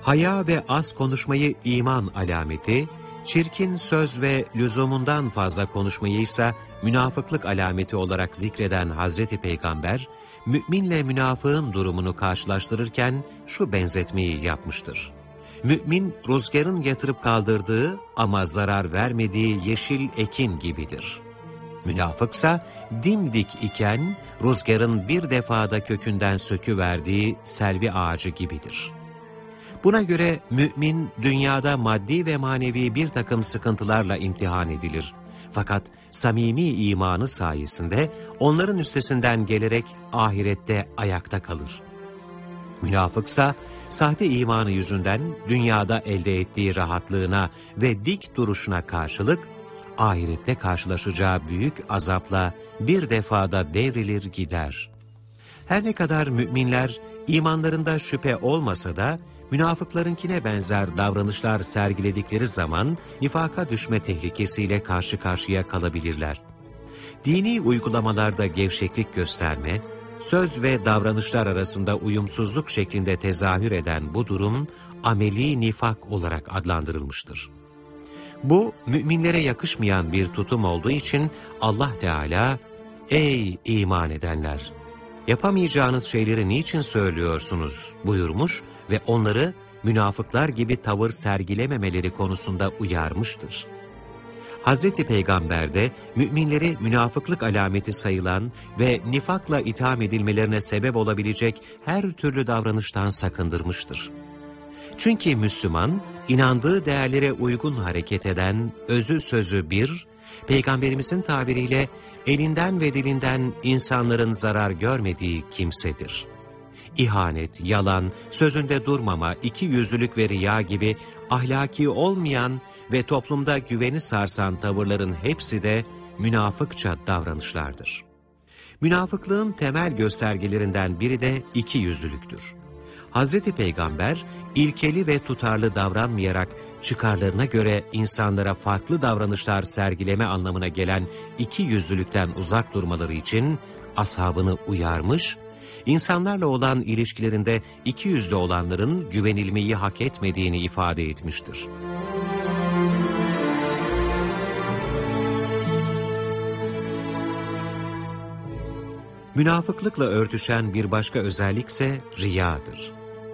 Haya ve az konuşmayı iman alameti, çirkin söz ve lüzumundan fazla konuşmayı ise münafıklık alameti olarak zikreden Hazreti Peygamber, müminle münafığın durumunu karşılaştırırken şu benzetmeyi yapmıştır. Mümin, rüzgarın yatırıp kaldırdığı ama zarar vermediği yeşil ekin gibidir. Münafıksa dimdik iken rüzgarın bir defada kökünden söküverdiği selvi ağacı gibidir. Buna göre mümin dünyada maddi ve manevi bir takım sıkıntılarla imtihan edilir. Fakat samimi imanı sayesinde onların üstesinden gelerek ahirette ayakta kalır. Münafıksa sahte imanı yüzünden dünyada elde ettiği rahatlığına ve dik duruşuna karşılık ahirette karşılaşacağı büyük azapla bir defada devrilir gider. Her ne kadar müminler imanlarında şüphe olmasa da münafıklarınkine benzer davranışlar sergiledikleri zaman nifaka düşme tehlikesiyle karşı karşıya kalabilirler. Dini uygulamalarda gevşeklik gösterme, söz ve davranışlar arasında uyumsuzluk şeklinde tezahür eden bu durum ameli nifak olarak adlandırılmıştır. Bu, müminlere yakışmayan bir tutum olduğu için Allah Teala, "Ey iman edenler! Yapamayacağınız şeyleri niçin söylüyorsunuz?" buyurmuş ve onları münafıklar gibi tavır sergilememeleri konusunda uyarmıştır. Hazreti Peygamber de müminleri münafıklık alameti sayılan ve nifakla itham edilmelerine sebep olabilecek her türlü davranıştan sakındırmıştır. Çünkü Müslüman, inandığı değerlere uygun hareket eden, özü sözü bir, Peygamberimizin tabiriyle elinden ve dilinden insanların zarar görmediği kimsedir. İhanet, yalan, sözünde durmama, ikiyüzlülük ve riya gibi ahlaki olmayan ve toplumda güveni sarsan tavırların hepsi de münafıkça davranışlardır. Münafıklığın temel göstergelerinden biri de ikiyüzlülüktür. Hazreti Peygamber, ilkeli ve tutarlı davranmayarak çıkarlarına göre insanlara farklı davranışlar sergileme anlamına gelen ikiyüzlülükten uzak durmaları için ashabını uyarmış, İnsanlarla olan ilişkilerinde ikiyüzlü olanların güvenilmeyi hak etmediğini ifade etmiştir. Münafıklıkla örtüşen bir başka özellikse riyadır.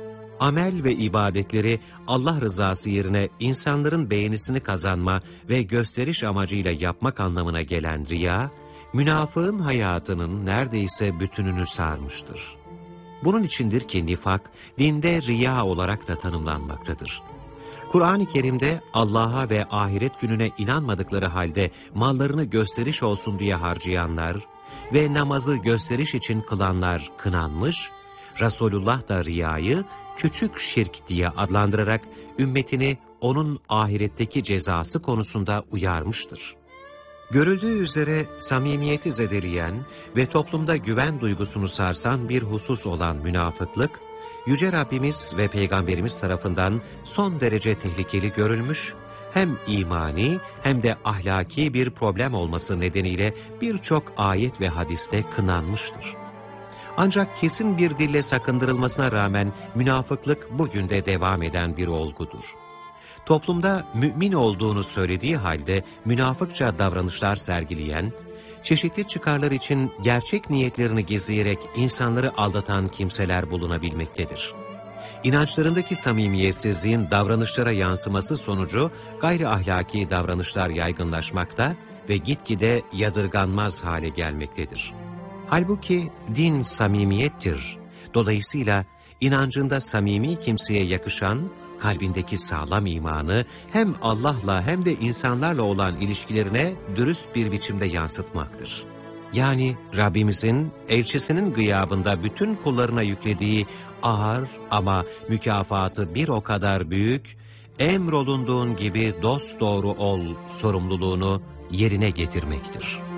Amel ve ibadetleri Allah rızası yerine insanların beğenisini kazanma ve gösteriş amacıyla yapmak anlamına gelen riya, münafığın hayatının neredeyse bütününü sarmıştır. Bunun içindir ki nifak, dinde riya olarak da tanımlanmaktadır. Kur'an-ı Kerim'de Allah'a ve ahiret gününe inanmadıkları halde mallarını gösteriş olsun diye harcayanlar ve namazı gösteriş için kılanlar kınanmış, Resulullah da riyayı küçük şirk diye adlandırarak ümmetini onun ahiretteki cezası konusunda uyarmıştır. Görüldüğü üzere samimiyeti zedeleyen ve toplumda güven duygusunu sarsan bir husus olan münafıklık, Yüce Rabbimiz ve Peygamberimiz tarafından son derece tehlikeli görülmüş, hem imani hem de ahlaki bir problem olması nedeniyle birçok ayet ve hadiste kınanmıştır. Ancak kesin bir dille sakındırılmasına rağmen münafıklık bugün de devam eden bir olgudur. Toplumda mümin olduğunu söylediği halde münafıkça davranışlar sergileyen, çeşitli çıkarlar için gerçek niyetlerini gizleyerek insanları aldatan kimseler bulunabilmektedir. İnançlarındaki samimiyetsizliğin davranışlara yansıması sonucu gayri ahlaki davranışlar yaygınlaşmakta ve gitgide yadırganmaz hale gelmektedir. Halbuki din samimiyettir. Dolayısıyla inancında samimi kimseye yakışan, kalbindeki sağlam imanı hem Allah'la hem de insanlarla olan ilişkilerine dürüst bir biçimde yansıtmaktır. Yani Rabbimizin, elçisinin gıyabında bütün kullarına yüklediği ağır ama mükafatı bir o kadar büyük, emrolunduğun gibi dosdoğru ol sorumluluğunu yerine getirmektir.